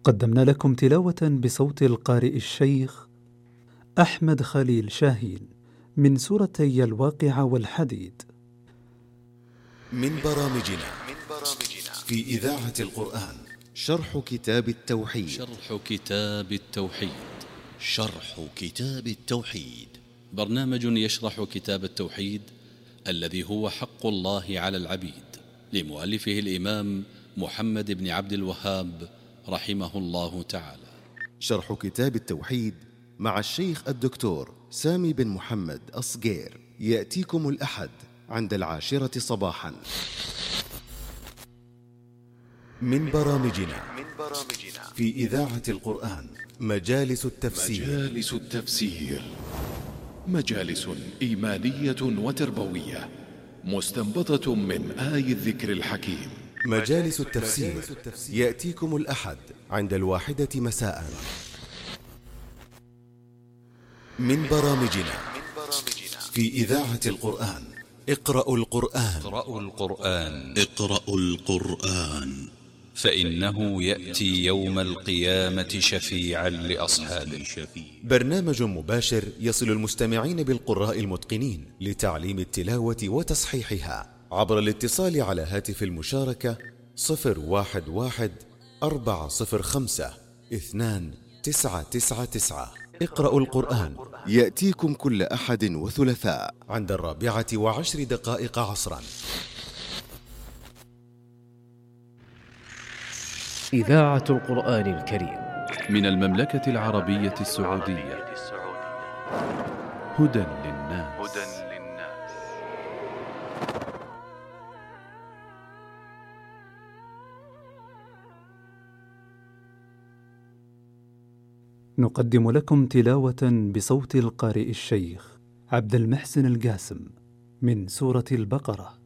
قدمنا لكم تلاوة بصوت القارئ الشيخ أحمد خليل شاهين من سورتي الواقعة والحديد. من برامجنا في إذاعة القرآن شرح كتاب التوحيد. شرح كتاب التوحيد برنامج يشرح كتاب التوحيد الذي هو حق الله على العبيد، لمؤلفه الإمام محمد بن عبد الوهاب رحمه الله تعالى. شرح كتاب التوحيد مع الشيخ الدكتور سامي بن محمد أصغير يأتيكم الأحد عند 10 صباحا. من برامجنا في إذاعة القرآن مجالس التفسير. مجالس إيمانية وتربوية مستنبطة من آي الذكر الحكيم. مجالس التفسير يأتيكم الأحد عند 1 مساء. من برامجنا في إذاعة القرآن اقرأوا القرآن فإنه يأتي يوم القيامة شفيعا لأصحابه. برنامج مباشر يصل المستمعين بالقراء المتقنين لتعليم التلاوة وتصحيحها عبر الاتصال على هاتف المشاركة 011-405-2999. اقرأوا القرآن يأتيكم كل أحد وثلاثاء عند 14:10 عصرا. إذاعة القرآن الكريم من المملكة العربية السعودية. هدى للناس. نقدم لكم تلاوة بصوت القارئ الشيخ عبد المحسن القاسم من سورة البقرة.